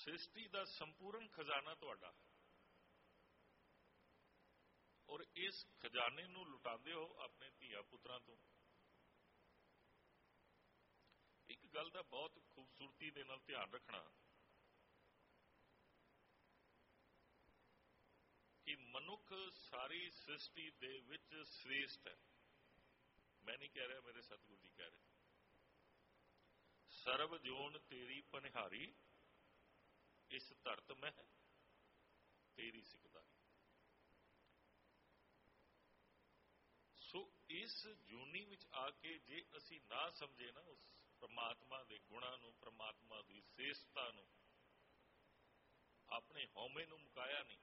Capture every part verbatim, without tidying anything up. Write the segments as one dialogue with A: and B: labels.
A: सृष्टि का संपूर्ण खजाना तुहाडा और इस खजाने नूं लुटांदे हो अपने धीआं पुत्रां तो। एक गल का बहुत खूबसूरती दे नाल ध्यान रखना कि मनुख सारी सृष्टि दे विच श्रेष्ठ है। मैं नहीं कह रहा, मेरे सतगुरु जी कह रहे। सर्व जोन तेरी पनिहारी, इस धरत में तेरी सिकदारी। सो इस जूनी विच आके जे असी ना समझे ना उस परमात्मा के गुणा नूं, परमात्मा की श्रेष्ठता नूं, अपने हौमे नूं मुकाया नहीं,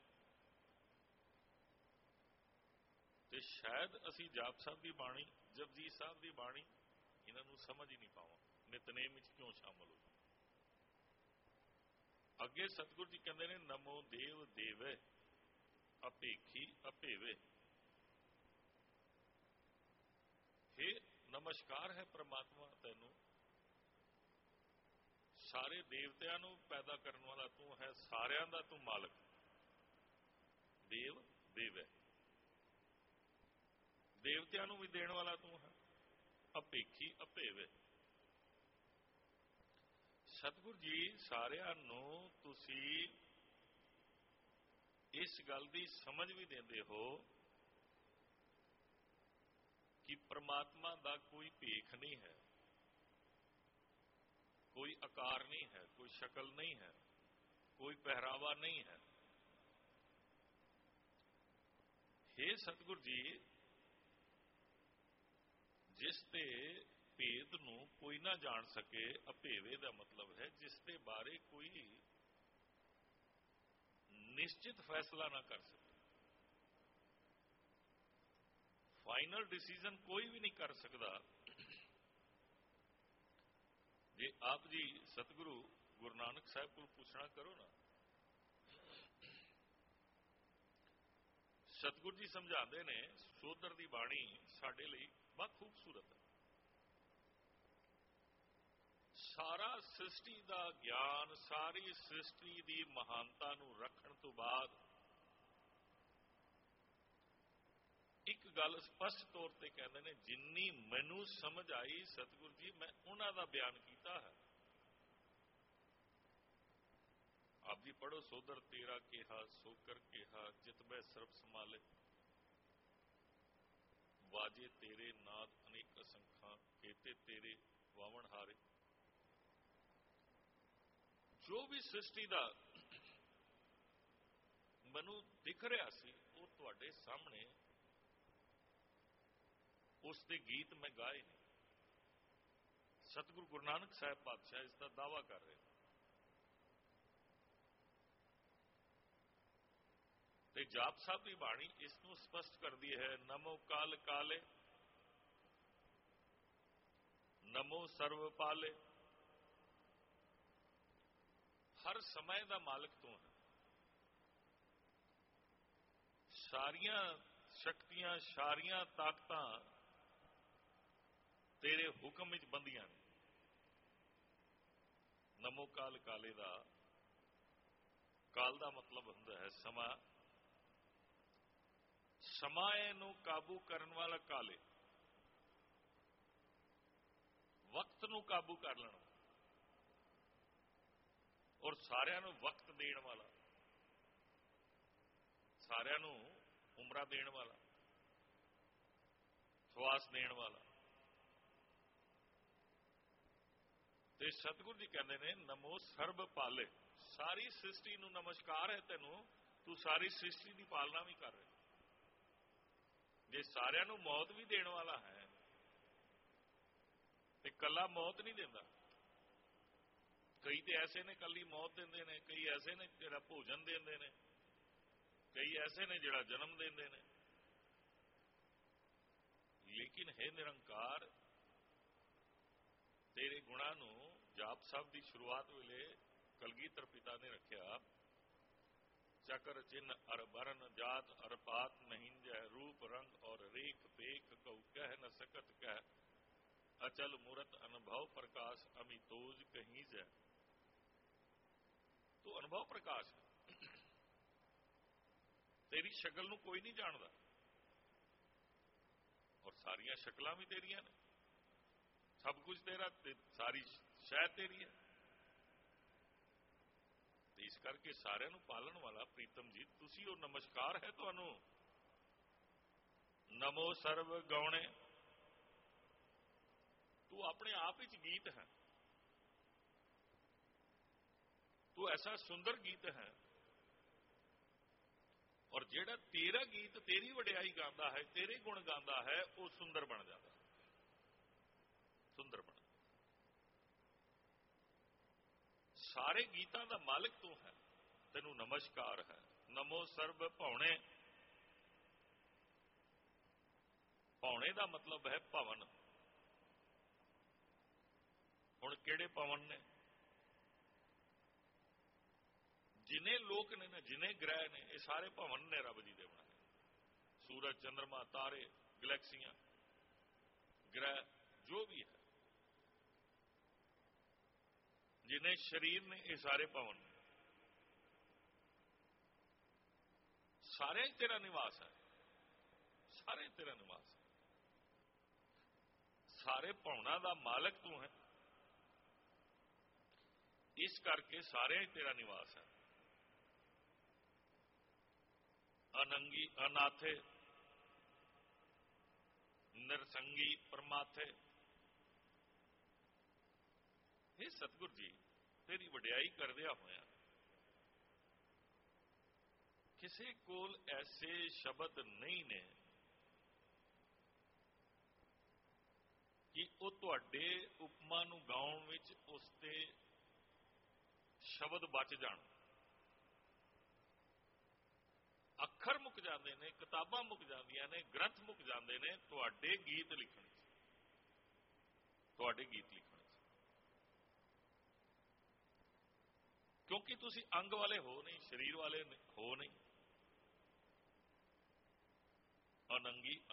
A: तो शायद असी जाप साहब की बाणी, जपजी साहब की बाणी इन्हां नूं समझ ही नहीं पावां। नितनेम विच क्यों शामिल हो। अगे सतगुरु जी कहते हैं, नमो देव देवे अपेखी अपेवे। हे नमस्कार है परमात्मा तैनू, सारे देवतियां नू पैदा करने वाला तू है, सारियां दा तू मालक। देव देव है, देवतियां नू भी देने वाला तू है। अपेखी अपेवे। सतगुरु जी सारियां नू तुसी इस गल की समझ भी देंदे हो कि परमात्मा का कोई भेख नहीं है, कोई आकार नहीं है, कोई शक्ल नहीं है, कोई पहरावा नहीं है। हे सतगुरु जी, जिसते भेद नूं कोई ना जान सके, अभेवे का मतलब है जिसके बारे कोई निश्चित फैसला ना कर सके, फाइनल डिसीजन कोई भी नहीं कर सकता। जे आप जी सतगुरु गुरु नानक साहब को पूछना करो ना, सतगुरु जी समझाते ने, सोदर की बाणी साडे लई बहुत खूबसूरत है। सारा सृष्टि का ज्ञान, सारी सृष्टि की महानता नूं रखण तो बाद एक गल स्पष्ट तौर पर कहते हैं, जिन्नी मैनू समझ आई सतगुरु जी मैं उन्हां दा बयान किया है। आप जी पढ़ो, सोदर तेरा केहा सोकर केहा, जित बै सर्ब संभाले, वाजे तेरे नाद अनेक असंखां, केते तेरे वावण हारे। जो भी सृष्टि का मैनू दिख रहा सी वो तुहाडे सामने उसके गीत मैं गाए नहीं। सतगुरु गुरु नानक साहब पातशाह इसका दावा कर रहे हैं। ते जाप साहब की बाणी इसनों स्पष्ट कर दी है, नमो काल काले, नमो सर्वपाले। हर समय का मालिक तू है, सारियां शक्तियां, सारियां ताकतां तेरे हुक्म विच बंदियां ने। नमो काल काले दा, काल दा मतलब हुंदा है समा। समाए नूं काबू करने वाला काले, वक्त नूं काबू कर लेना और सारियां नूं वक्त देण वाला, सारियां नूं उमरा देण वाला, श्वास देण वाला। ते सतगुरु जी कहते हैं, नमो सर्ब पाले। सारी सृष्टि नूं नमस्कार है तेनू, तू सारी सृष्टि की पालना भी कर रहे। जे सारियां नूं मौत भी देण वाला है ते कला मौत नहीं देंदा। कई तो ऐसे ने कली मौत देंदे ने, कई ऐसे ने जिहड़ा भोजन देंदे ने, कई ऐसे ने जिहड़ा जन्म देंदे ने। लेकिन हे निरंकार, तेरे गुणा नूं जाप साहब की शुरुआत वेले कलगीधर पिता ने रखिया, चक्र चिन्ह अर बरन जात अर पात नहिंजै, रूप रंग और रेख पेख कऊ कह न सकत कह, अचल मूरत अनुभव प्रकाश अमितोज कहीं जै। तो ਅਨੁਭਵ ਪ੍ਰਕਾਸ਼ ਹੈ। ਤੇਰੀ ਸ਼ਕਲ ਨੂੰ ਕੋਈ ਨਹੀਂ ਜਾਣਦਾ, ਔਰ ਸਾਰੀਆਂ ਸ਼ਕਲਾਂ ਵੀ ਤੇਰੀਆਂ ਨੇ, ਸਭ ਕੁਝ ਤੇਰਾ, ਤੇ ਸਾਰੀ ਸ਼ੈ ਤੇਰੀ ਹੈ। ਤੇ ਇਸ ਕਰਕੇ ਸਾਰਿਆਂ ਨੂੰ ਪਾਲਣ ਵਾਲਾ ਪ੍ਰੀਤਮ ਜੀ ਤੁਸੀਂ ਉਹ ਨਮਸਕਾਰ ਹੈ ਤੁਹਾਨੂੰ। ਨਮੋ ਸਰਬ ਗਾਉਣੇ, ਤੂੰ ਆਪਣੇ ਆਪ ਵਿੱਚ ਗੀਤ ਹੈ, ਤੂੰ ਐਸਾ ਸੁੰਦਰ ਗੀਤ ਹੈ, ਔਰ ਜਿਹੜਾ ਤੇਰਾ ਗੀਤ ਤੇਰੀ ਵਡਿਆਈ ਗਾਉਂਦਾ ਹੈ, ਤੇਰੇ ਗੁਣ ਗਾਉਂਦਾ ਹੈ, ਉਹ ਸੁੰਦਰ ਬਣ ਜਾਂਦਾ, ਸੁੰਦਰ ਬਣ। ਸਾਰੇ ਗੀਤਾਂ ਦਾ ਮਾਲਕ ਤੂੰ ਹੈ, ਤੈਨੂੰ ਨਮਸਕਾਰ ਹੈ। ਨਮੋ ਸਰਬ ਭਾਉਣੇ, ਭਾਉਣੇ ਦਾ ਮਤਲਬ ਹੈ ਭਵਨ। ਹੁਣ ਕਿਹੜੇ ਭਵਨ ਨੇ? ਜਿਨੇ ਲੋਕ ਨੇ ਨਾ, ਜਿਨੇ ਗ੍ਰਹਿ ਨੇ, ਇਹ ਸਾਰੇ ਭਵਨ ਨੇ ਰੱਬ ਜੀ ਦੇ ਬਣਾਏ। ਸੂਰਜ, ਚੰਦਰਮਾ, ਤਾਰੇ, ਗਲੈਕਸੀਆਂ, ਗ੍ਰਹਿ, ਜੋ ਵੀ ਹੈ, ਜਿਨੇ ਸਰੀਰ ਨੇ, ਇਹ ਸਾਰੇ ਭਵਨ ਨੇ। ਸਾਰੇ ਤੇਰਾ ਨਿਵਾਸ ਹੈ, ਸਾਰੇ ਤੇਰਾ ਨਿਵਾਸ ਹੈ। ਸਾਰੇ ਭਵਨਾਂ ਦਾ ਮਾਲਕ ਤੂੰ ਹੈ, ਇਸ ਕਰਕੇ ਸਾਰਿਆਂ ਹੀ ਤੇਰਾ ਨਿਵਾਸ ਹੈ। ਅਨੰਗੀ ਅਨਾਥੇ, ਨਿਰਸੰਗੀ ਪਰਮਾਥੇ। ਇਹ ਸਤਿਗੁਰ ਜੀ ਤੇਰੀ ਵਡਿਆਈ ਕਰਦਿਆਂ ਹੋਇਆ, ਕਿਸੇ ਕੋਲ ਐਸੇ ਸ਼ਬਦ ਨਹੀਂ ਨੇ ਕਿ ਉਹ ਤੁਹਾਡੇ ਉਪਮਾ ਨੂੰ ਗਾਉਣ ਵਿੱਚ ਉਸ ਤੇ ਸ਼ਬਦ ਬਚ ਜਾਣ। ਅੱਖਰ ਮੁੱਕ ਜਾਂਦੇ ਨੇ, ਕਿਤਾਬਾਂ ਮੁੱਕ ਜਾਂਦੀਆਂ ਨੇ, ਗ੍ਰੰਥ ਮੁੱਕ ਜਾਂਦੇ ਨੇ ਤੁਹਾਡੇ ਗੀਤ ਲਿਖਣ 'ਚ, ਤੁਹਾਡੇ ਗੀਤ ਲਿਖਣ 'ਚ। ਕਿਉਂਕਿ ਤੁਸੀਂ ਅੰਗ ਵਾਲੇ ਹੋ ਨਹੀਂ, ਸਰੀਰ ਵਾਲੇ ਹੋ ਨਹੀਂ। ਅਨੰਗੀ